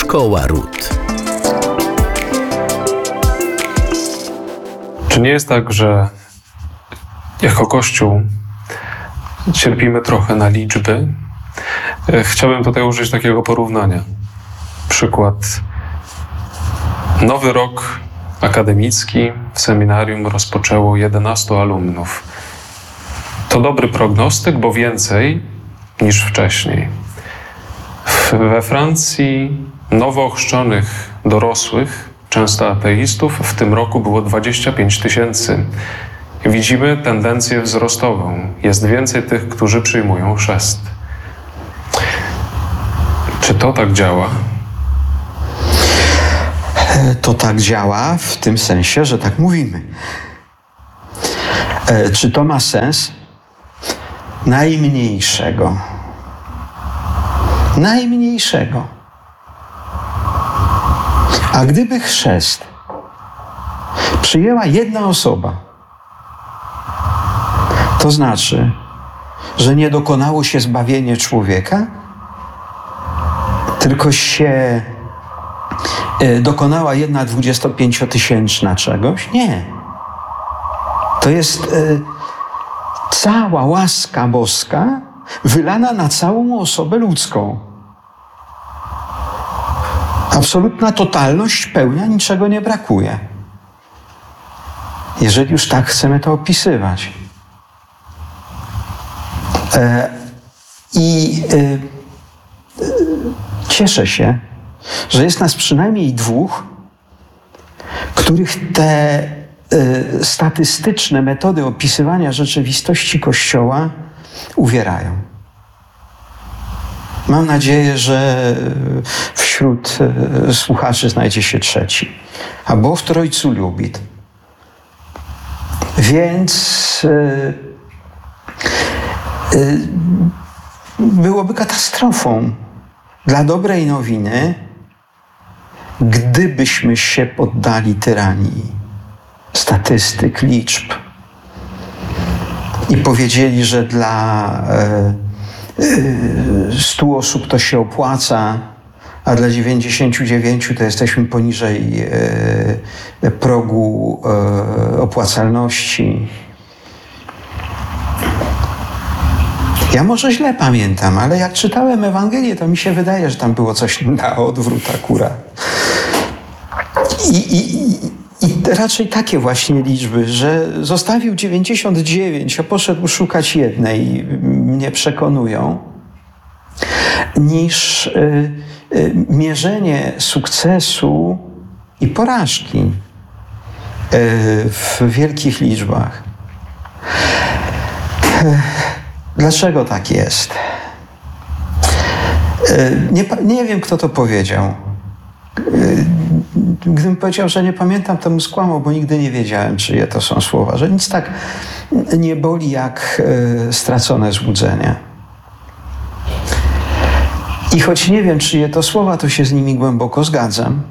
Koła Ród. Czy nie jest tak, że jako Kościół cierpimy trochę na liczby? Chciałbym tutaj użyć takiego porównania. Przykład. Nowy rok akademicki w seminarium rozpoczęło 11 alumnów. To dobry prognostyk, bo więcej niż wcześniej. We Francji nowo ochrzczonych dorosłych, często ateistów, w tym roku było 25 000. Widzimy tendencję wzrostową. Jest więcej tych, którzy przyjmują chrzest. Czy to tak działa? To tak działa w tym sensie, że tak mówimy. Czy to ma sens? Najmniejszego. Najmniejszego. A gdyby chrzest przyjęła jedna osoba, to znaczy, że nie dokonało się zbawienie człowieka, tylko się dokonała jedna 25-tysięczna czegoś? Nie. To jest cała łaska boska wylana na całą osobę ludzką. Absolutna totalność, pełnia, niczego nie brakuje. Jeżeli już tak chcemy to opisywać. Cieszę się, że jest nas przynajmniej dwóch, których te statystyczne metody opisywania rzeczywistości Kościoła uwierają. Mam nadzieję, że wśród słuchaczy znajdzie się trzeci. A Bóg w Trójcu lubi. Więc byłoby katastrofą dla dobrej nowiny, gdybyśmy się poddali tyranii statystyk, liczb i powiedzieli, że dla 100 osób to się opłaca, a dla 99 to jesteśmy poniżej progu opłacalności. Ja może źle pamiętam, ale jak czytałem Ewangelię, to mi się wydaje, że tam było coś na odwrót akurat. I raczej takie właśnie liczby, że zostawił 99, a poszedł szukać jednej, mnie przekonują, niż mierzenie sukcesu i porażki w wielkich liczbach. Dlaczego tak jest? Nie wiem, kto to powiedział. Gdybym powiedział, że nie pamiętam, to bym skłamał, bo nigdy nie wiedziałem, czyje to są słowa. Że nic tak nie boli, jak stracone złudzenie. I choć nie wiem, czyje to słowa, to się z nimi głęboko zgadzam.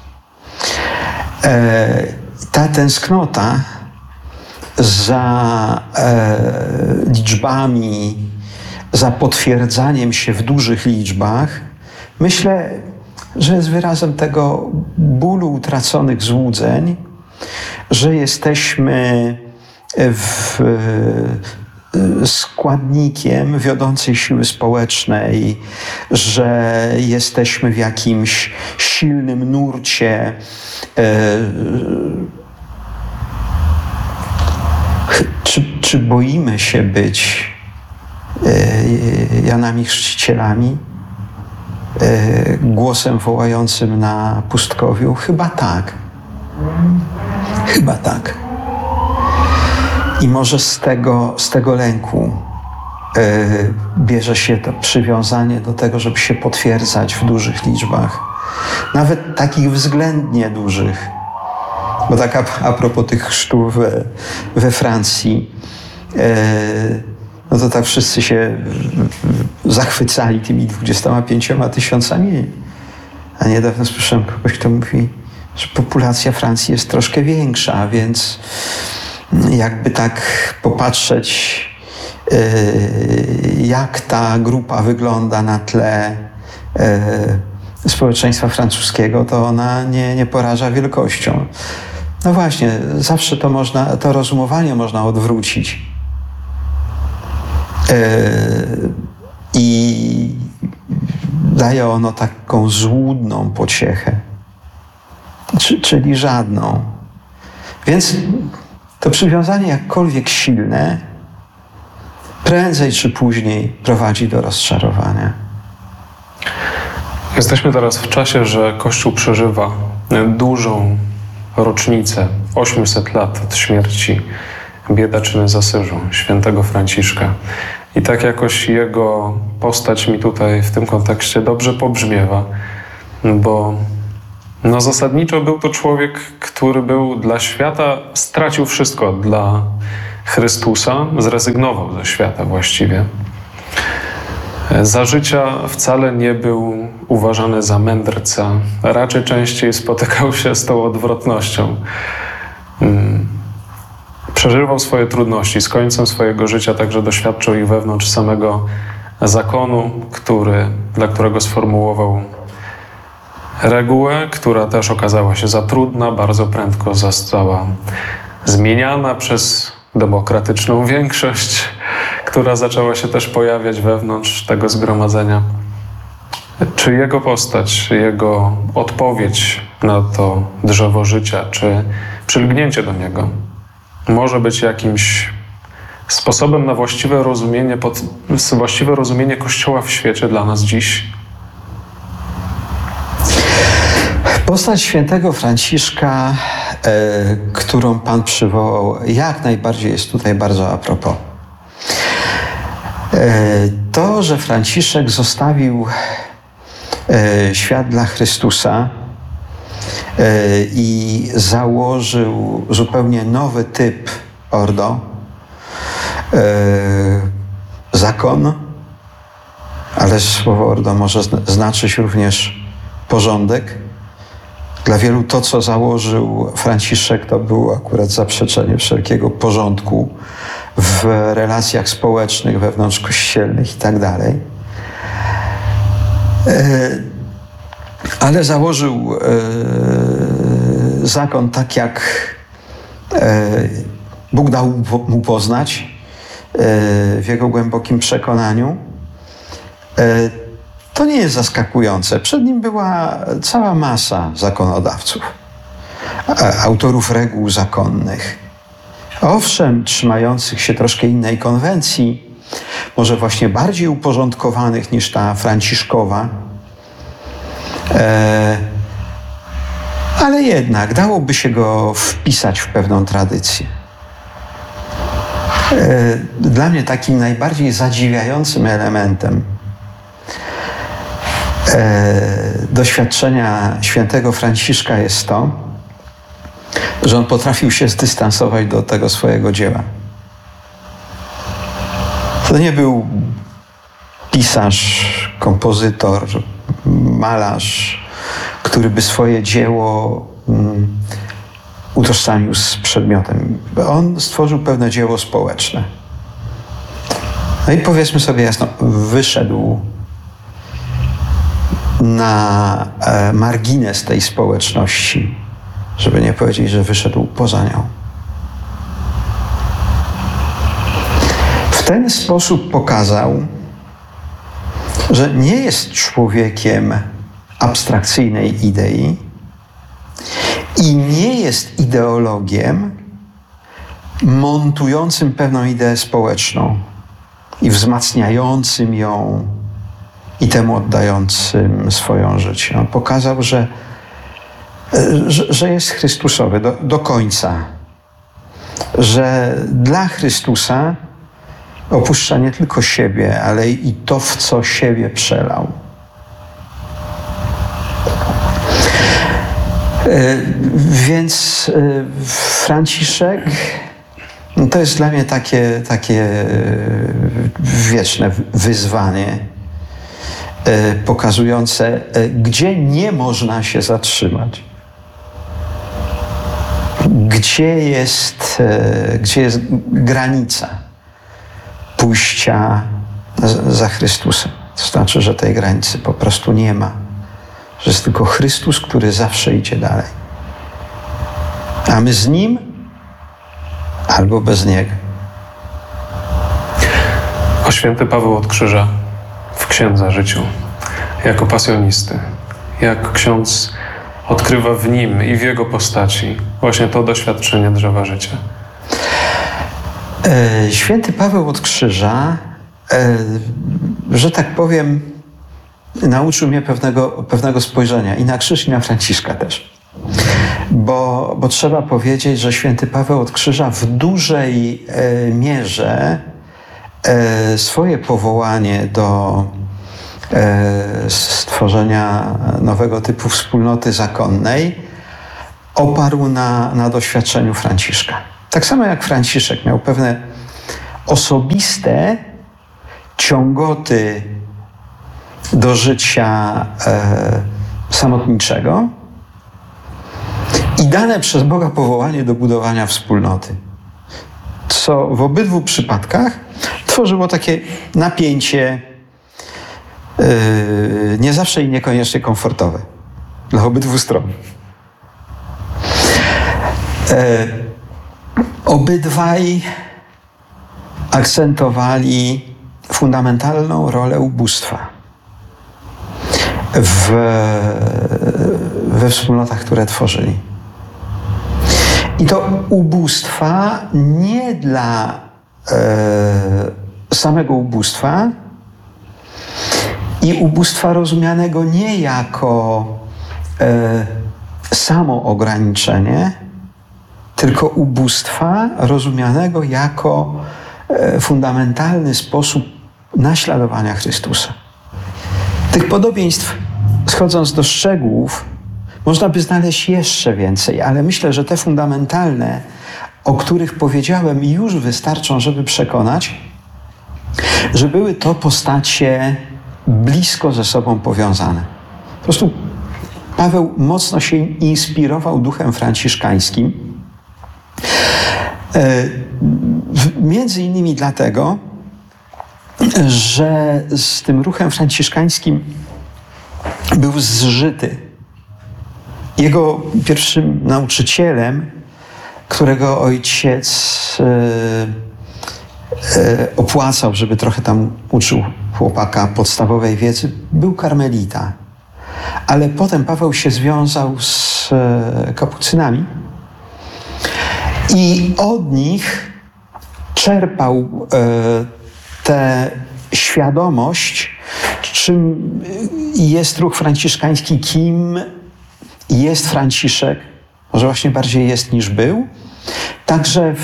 Ta tęsknota za liczbami, za potwierdzaniem się w dużych liczbach, myślę, że jest wyrazem tego bólu utraconych złudzeń, że jesteśmy składnikiem wiodącej siły społecznej, że jesteśmy w jakimś silnym nurcie Czy boimy się być Janami Chrzcicielami? Głosem wołającym na pustkowiu? Chyba tak. Chyba tak. I może z tego lęku bierze się to przywiązanie do tego, żeby się potwierdzać w dużych liczbach. Nawet takich względnie dużych. Bo tak a propos tych chrztów we Francji, no to tak wszyscy się zachwycali tymi 25 000. A niedawno słyszałem kogoś, kto mówi, że populacja Francji jest troszkę większa, więc jakby tak popatrzeć, jak ta grupa wygląda na tle społeczeństwa francuskiego, to ona nie poraża wielkością. No właśnie, zawsze to rozumowanie można odwrócić. I daje ono taką złudną pociechę, czyli żadną. Więc to przywiązanie, jakkolwiek silne, prędzej czy później prowadzi do rozczarowania. Jesteśmy teraz w czasie, że Kościół przeżywa dużą rocznicę, 800 lat od śmierci biedaczyny z Asyżu, świętego Franciszka. I tak jakoś jego postać mi tutaj w tym kontekście dobrze pobrzmiewa, bo zasadniczo był to człowiek, który był dla świata, stracił wszystko dla Chrystusa, zrezygnował ze świata właściwie. Za życia wcale nie był uważany za mędrca, raczej częściej spotykał się z tą odwrotnością. Przeżywał swoje trudności, z końcem swojego życia także doświadczył ich wewnątrz samego zakonu, dla którego sformułował regułę, która też okazała się za trudna, bardzo prędko została zmieniana przez demokratyczną większość, która zaczęła się też pojawiać wewnątrz tego zgromadzenia. Czy jego postać, jego odpowiedź na to drzewo życia, czy przylgnięcie do niego może być jakimś sposobem na właściwe rozumienie Kościoła w świecie dla nas dziś? Postać świętego Franciszka, którą Pan przywołał, jak najbardziej jest tutaj bardzo a propos. To, że Franciszek zostawił świat dla Chrystusa i założył zupełnie nowy typ ordo, zakon, ale słowo ordo może znaczyć również porządek. Dla wielu to, co założył Franciszek, to było akurat zaprzeczenie wszelkiego porządku w relacjach społecznych, wewnątrzkościelnych i tak dalej. Ale założył zakon tak, jak Bóg dał mu poznać w jego głębokim przekonaniu. To nie jest zaskakujące. Przed nim była cała masa zakonodawców, autorów reguł zakonnych. Owszem, trzymających się troszkę innej konwencji, może właśnie bardziej uporządkowanych niż ta franciszkowa, ale jednak dałoby się go wpisać w pewną tradycję. Dla mnie takim najbardziej zadziwiającym elementem doświadczenia świętego Franciszka jest to, że on potrafił się zdystansować do tego swojego dzieła. To nie był pisarz, kompozytor, malarz, który by swoje dzieło utożsamił z przedmiotem. On stworzył pewne dzieło społeczne. No i powiedzmy sobie jasno, wyszedł na margines tej społeczności, żeby nie powiedzieć, że wyszedł poza nią. W ten sposób pokazał, że nie jest człowiekiem abstrakcyjnej idei i nie jest ideologiem montującym pewną ideę społeczną i wzmacniającym ją i temu oddającym swoją życie. On pokazał, że jest Chrystusowy do końca. Że dla Chrystusa opuszcza nie tylko siebie, ale i to, w co siebie przelał. Więc Franciszek to jest dla mnie takie wieczne wyzwanie, pokazujące, gdzie nie można się zatrzymać. Gdzie jest granica pójścia za Chrystusem. To znaczy, że tej granicy po prostu nie ma. że jest tylko Chrystus, który zawsze idzie dalej. A my z Nim albo bez Niego. A święty Paweł od Krzyża w Księdza Życiu, jako pasjonisty, jak ksiądz odkrywa w nim i w jego postaci właśnie to doświadczenie drzewa życia. Święty Paweł od Krzyża, że tak powiem, nauczył mnie pewnego spojrzenia i na krzyż, i na Franciszka też. Bo trzeba powiedzieć, że święty Paweł od Krzyża w dużej mierze swoje powołanie do stworzenia nowego typu wspólnoty zakonnej oparł na doświadczeniu Franciszka. Tak samo jak Franciszek miał pewne osobiste ciągoty do życia samotniczego i dane przez Boga powołanie do budowania wspólnoty, co w obydwu przypadkach tworzyło takie napięcie nie zawsze i niekoniecznie komfortowe dla obydwu stron. Obydwaj akcentowali fundamentalną rolę ubóstwa we wspólnotach, które tworzyli. I to ubóstwa nie dla samego ubóstwa i ubóstwa rozumianego nie jako samo ograniczenie, tylko ubóstwa rozumianego jako fundamentalny sposób naśladowania Chrystusa. Tych podobieństw, schodząc do szczegółów, można by znaleźć jeszcze więcej, ale myślę, że te fundamentalne, o których powiedziałem, już wystarczą, żeby przekonać, że były to postacie blisko ze sobą powiązane. Po prostu Paweł mocno się inspirował duchem franciszkańskim. Między innymi dlatego, że z tym ruchem franciszkańskim był zżyty. Jego pierwszym nauczycielem, którego ojciec opłacał, żeby trochę tam uczył chłopaka podstawowej wiedzy, był karmelita. Ale potem Paweł się związał z kapucynami i od nich czerpał tę świadomość, czym jest ruch franciszkański, kim jest Franciszek, może właśnie bardziej jest niż był. Także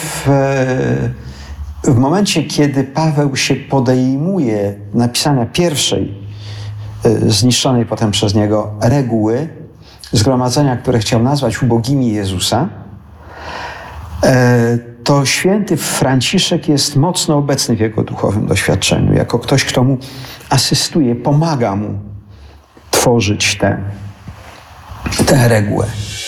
w momencie, kiedy Paweł się podejmuje napisania pierwszej, zniszczonej potem przez niego reguły zgromadzenia, które chciał nazwać ubogimi Jezusa, to święty Franciszek jest mocno obecny w jego duchowym doświadczeniu, jako ktoś, kto mu asystuje, pomaga mu tworzyć tę regułę.